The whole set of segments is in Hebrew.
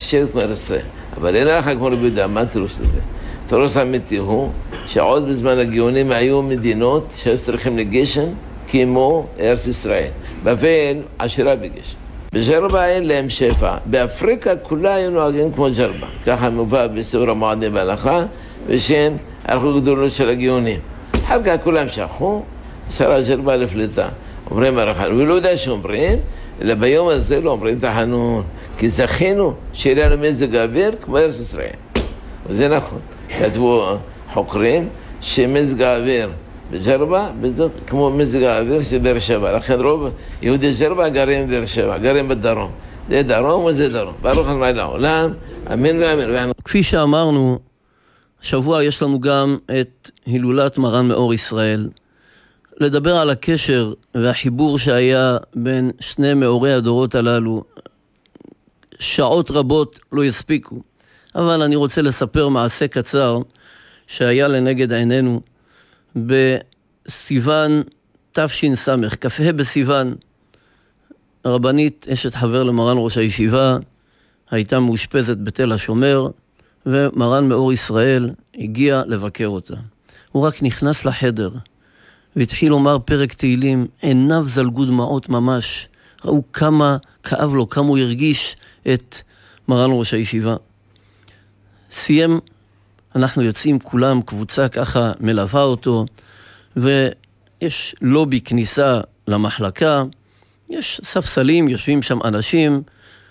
נשארת כמו ארץ ישראל. אבל אין לך כמו רבי יהודה, מה התירוץ לזה? התירוץ האמיתי הוא שעוד בזמן הגאונים היו מדינות שהיו צריכים לגשם כמו ארץ ישראל. בבל עשירה בגשם. בג'רבה אין להם שפע. באפריקה כולה היו נוהגים כמו ג'רבה. ככה מובא בספר המועדים בהלכה, ושהם הלכו גדולות של הגאונים. אחר כך כולם שכחו, שרה ג'רבה לפליטה. אומרים הרחן, ולא יודע שאומרים, אלא ביום הזה לא אומרים תחנון, כי זכינו שיהיה לנו מזג האוויר כמו ארץ ישראל. וזה נכון. כתבו חוקרים שמזג האוויר בג'רבה, בזאת כמו מזג האוויר של באר שבע. לכן רוב יהודי ג'רבה גרים בבאר שבע, גרים בדרום. זה דרום וזה דרום. ברוך ה' לעולם, אמן ואמן. כפי שאמרנו, השבוע יש לנו גם את הילולת מרן מאור ישראל. לדבר על הקשר והחיבור שהיה בין שני מאורי הדורות הללו, שעות רבות לא יספיקו. אבל אני רוצה לספר מעשה קצר שהיה לנגד עינינו בסיוון תש"ס, כ"ה בסיוון. הרבנית אשת חבר למרן ראש הישיבה הייתה מאושפזת בתל השומר, ומרן מאור ישראל הגיע לבקר אותה. הוא רק נכנס לחדר והתחיל לומר פרק תהילים, עיניו זלגו דמעות ממש. ראו כמה כאב לו, כמה הוא הרגיש את מרן ראש הישיבה. סיים, אנחנו יוצאים כולם, קבוצה ככה מלווה אותו, ויש לובי כניסה למחלקה, יש ספסלים, יושבים שם אנשים,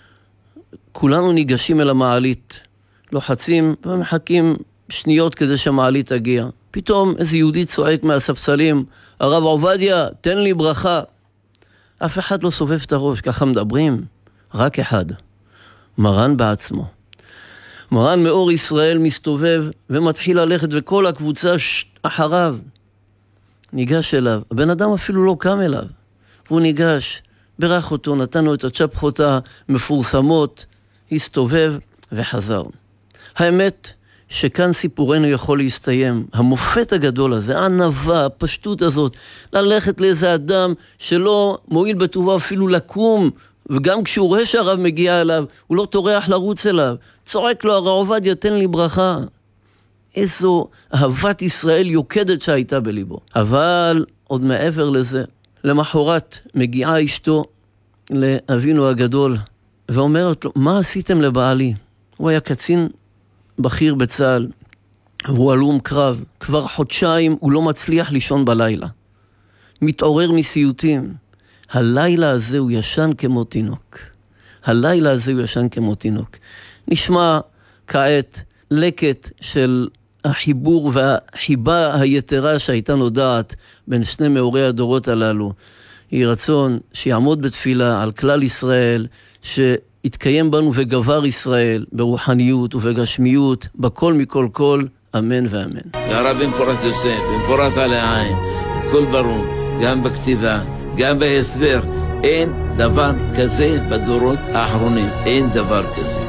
כולנו ניגשים אל המעלית, לוחצים ומחכים שניות כדי שהמעלית תגיע. פתאום איזה יהודי צועק מהספסלים, הרב עובדיה, תן לי ברכה. אף אחד לא סובב את הראש, ככה מדברים, רק אחד, מרן בעצמו. מרן מאור ישראל מסתובב ומתחיל ללכת, וכל הקבוצה אחריו. ניגש אליו, הבן אדם אפילו לא קם אליו. והוא ניגש, ברך אותו, נתנו את הצ'פחות המפורסמות, הסתובב וחזר. האמת שכאן סיפורנו יכול להסתיים. המופת הגדול הזה, הענווה, הפשטות הזאת, ללכת לאיזה אדם שלא מועיל בטובו אפילו לקום, וגם כשהוא רואה שהרב מגיע אליו, הוא לא טורח לרוץ אליו. צועק לו, הרב עובדיה, תן לי ברכה. איזו אהבת ישראל יוקדת שהייתה בליבו. אבל עוד מעבר לזה, למחרת מגיעה אשתו לאבינו הגדול, ואומרת לו, מה עשיתם לבעלי? הוא היה קצין בכיר בצה"ל, והוא הלום קרב. כבר חודשיים הוא לא מצליח לישון בלילה. מתעורר מסיוטים. הלילה הזה הוא ישן כמו תינוק. הלילה הזה הוא ישן כמו תינוק. נשמע כעת לקט של החיבור והחיבה היתרה שהייתה נודעת בין שני מאורי הדורות הללו. יהי רצון שיעמוד בתפילה על כלל ישראל, שיתקיים בנו וגבר ישראל ברוחניות ובגשמיות, בכל מכל כל, אמן ואמן. יא רב במפורת יוסף, במפורת על העין, כל ברור, גם בכתיבה, גם בהסבר, אין דבר כזה בדורות האחרונים, אין דבר כזה.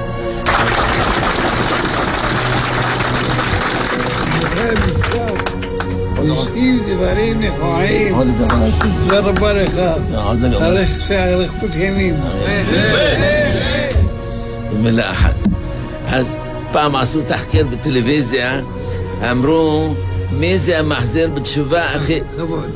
תשכיב דברים נכוחים, זה רבה לך, הלכות ימים. במילה אחת. אז פעם עשו תחקיר בטלוויזיה, אמרו, מי זה המחזיר בתשובה הכי... חבוד.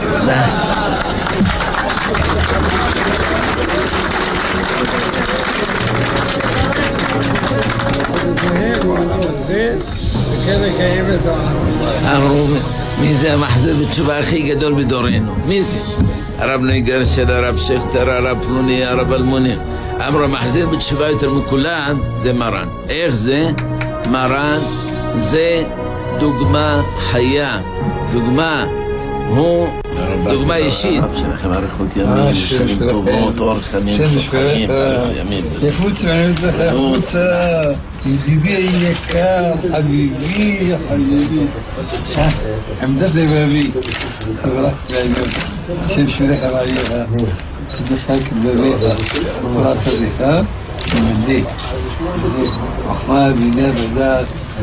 אמרו, מי זה המחזיר בתשובה הכי גדול בדורנו? מי זה? הרב נויגר של הרב שכתר, הרב פלוני, הרב אלמוני. אמרו, המחזיר בתשובה יותר מכולם זה מרן. איך זה? מרן זה דוגמה חיה, דוגמה, הוא דוגמה אישית. הרב שלכם אריכות ימים, שנים טובות, אור חיים, חיים, ימים. יפוץ מענות לך, יפוץ ידידי היקר, חביבי, חביבי. עמדת לבבי, חברת לעניין, השם שלך רעיך, תדחק בביך, כל הצדיחה, ומדי. חוכמה, בינה, בדעת,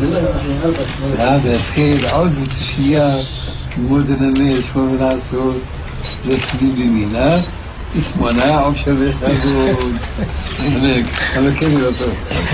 והתחיל עוד בתשייה, ללמוד לנמש, מה ולעשות, לפני במינה, תסמונה, עושר וחגוד. אבל כן, לא טוב.